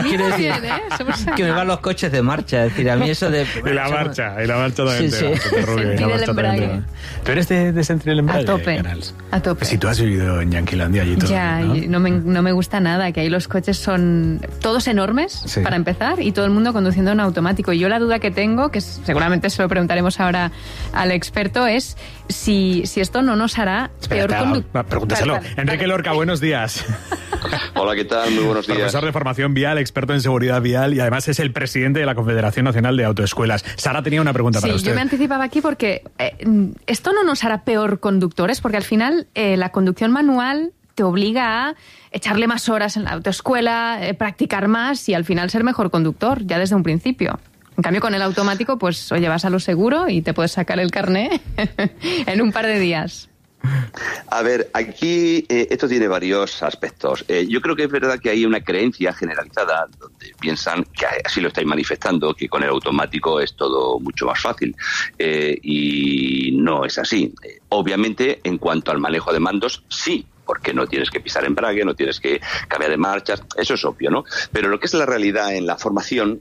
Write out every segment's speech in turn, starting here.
quiero decir que me van los coches de marcha. Es decir, a mí eso de... Y la marcha también. Sí. ¿Tú eres de sentir el embrague? A tope. Si tú has vivido en Yanquilandia allí todo. Ya, ¿no? No me gusta nada, que ahí los coches son todos enormes, para empezar, y todo el mundo conduciendo en automático. Y yo la duda que tengo, que seguramente se lo preguntaremos ahora al experto, es si esto no nos hará peor conductor. Pregúntaselo. Enrique Lorca, buenos días. Hola, ¿qué tal? Muy buenos días. Profesor de formación vial, experto en seguridad vial y además es el presidente de la Confederación Nacional de Autoescuelas. Sara tenía una pregunta para usted. Sí, yo me anticipaba aquí porque esto no nos hará peor conductores, porque al final la conducción manual te obliga a echarle más horas en la autoescuela, practicar más y al final ser mejor conductor, ya desde un principio. En cambio, con el automático, pues, oye, vas a lo seguro y te puedes sacar el carné en un par de días. A ver, aquí esto tiene varios aspectos. Yo creo que es verdad que hay una creencia generalizada donde piensan, que así lo estáis manifestando, que con el automático es todo mucho más fácil. Y no es así. Obviamente, en cuanto al manejo de mandos, sí, porque no tienes que pisar embrague, no tienes que cambiar de marchas, eso es obvio, ¿no? Pero lo que es la realidad en la formación,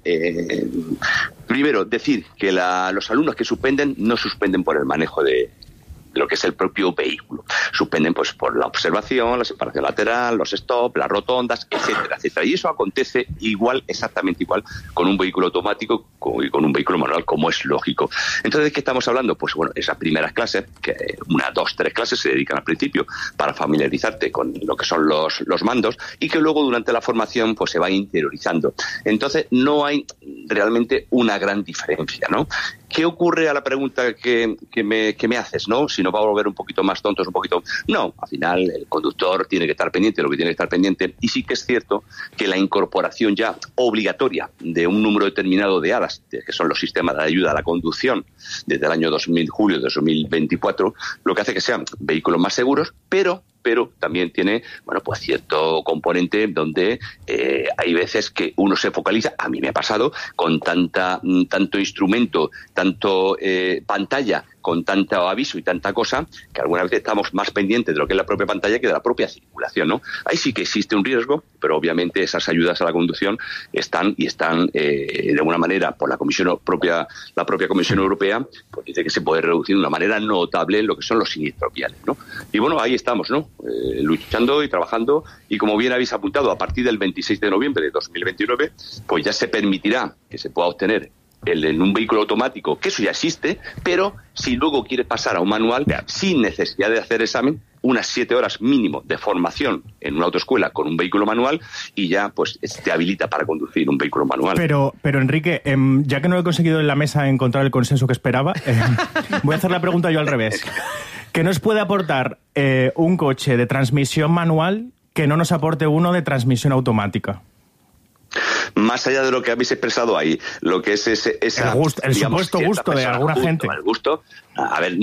primero, decir que los alumnos que suspenden no suspenden por el manejo de lo que es el propio vehículo. Suspenden pues por la observación, la separación lateral, los stop, las rotondas, etcétera, etcétera. Y eso acontece exactamente igual con un vehículo automático y con un vehículo manual, como es lógico. Entonces, ¿de qué estamos hablando? Pues bueno, esas primeras clases, que 1, 2, 3 clases se dedican al principio para familiarizarte con lo que son los mandos y que luego durante la formación pues se va interiorizando. Entonces, no hay realmente una gran diferencia, ¿no? ¿Qué ocurre a la pregunta que me haces, no? Si nos va a volver un poquito más tontos, un poquito... No, al final el conductor tiene que estar pendiente de lo que tiene que estar pendiente y sí que es cierto que la incorporación ya obligatoria de un número determinado de ADAS, que son los sistemas de ayuda a la conducción, desde el año julio de 2024, lo que hace que sean vehículos más seguros, pero también tiene, bueno, pues cierto componente donde hay veces que uno se focaliza, a mí me ha pasado, con tanto instrumento, tanto pantalla, con tanto aviso y tanta cosa, que algunas veces estamos más pendientes de lo que es la propia pantalla que de la propia circulación, ¿no? Ahí sí que existe un riesgo, pero obviamente esas ayudas a la conducción están de alguna manera por la propia Comisión Europea, pues dice que se puede reducir de una manera notable lo que son los siniestros viales, ¿no? Y bueno, ahí estamos, ¿no? Luchando y trabajando, y como bien habéis apuntado, a partir del 26 de noviembre de 2029, pues ya se permitirá que se pueda obtener en un vehículo automático, que eso ya existe, pero si luego quiere pasar a un manual, sin necesidad de hacer examen, unas 7 horas mínimo de formación en una autoescuela con un vehículo manual y ya pues te habilita para conducir un vehículo manual. Pero Enrique, ya que no he conseguido en la mesa encontrar el consenso que esperaba, voy a hacer la pregunta yo al revés. ¿Qué nos puede aportar un coche de transmisión manual que no nos aporte uno de transmisión automática? Más allá de lo que habéis expresado ahí, lo que es el supuesto gusto de alguna gente. El gusto, a ver,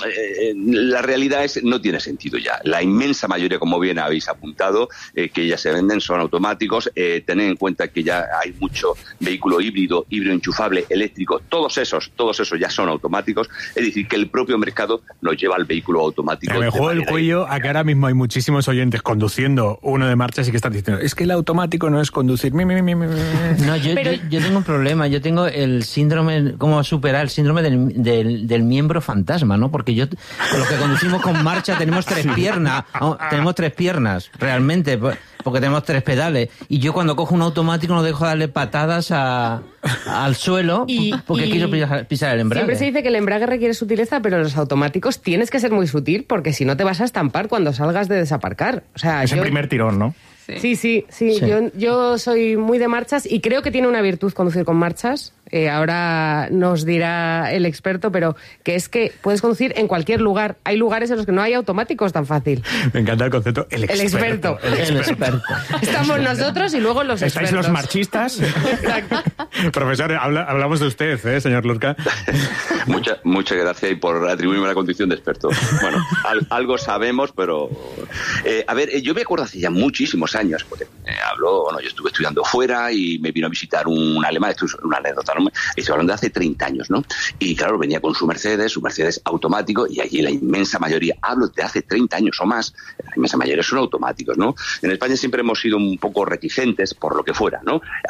la realidad es no tiene sentido ya. La inmensa mayoría, como bien habéis apuntado, que ya se venden son automáticos. Tened en cuenta que ya hay mucho vehículo híbrido enchufable, eléctrico, todos esos ya son automáticos. Es decir, que el propio mercado nos lleva al vehículo automático. Me juego el cuello a que ahora mismo hay muchísimos oyentes conduciendo uno de marchas y que están diciendo, es que el automático no es conducir. No, yo tengo un problema. Yo tengo el síndrome, ¿cómo superar? El síndrome del miembro fantasma, ¿no? Porque con los que conducimos con marcha tenemos 3 piernas. Tenemos 3 piernas, realmente, porque tenemos 3 pedales. Y yo cuando cojo un automático no dejo de darle patadas al suelo porque quiero pisar el embrague. Siempre se dice que el embrague requiere sutileza, pero los automáticos tienes que ser muy sutil porque si no te vas a estampar cuando salgas de desaparcar. O sea, es el primer tirón, ¿no? Sí. Yo soy muy de marchas y creo que tiene una virtud conducir con marchas. Ahora nos dirá el experto, pero que es que puedes conducir en cualquier lugar. Hay lugares en los que no hay automáticos tan fácil. Me encanta el concepto, el experto. Estamos nosotros y luego los expertos. ¿Estáis los marchistas? Exacto. Profesor, hablamos de usted, señor Lorca. Muchas gracias por atribuirme la condición de experto. Bueno, algo sabemos, pero... a ver, yo me acuerdo hace ya muchísimos años, porque yo estuve estudiando fuera y me vino a visitar un alemán, esto es una anécdota, ¿no? Estoy hablando de hace 30 años, ¿no? Y claro, venía con su Mercedes automático, y allí la inmensa mayoría, hablo de hace 30 años o más, la inmensa mayoría son automáticos, ¿no? En España siempre hemos sido un poco reticentes por lo que fuera, ¿no?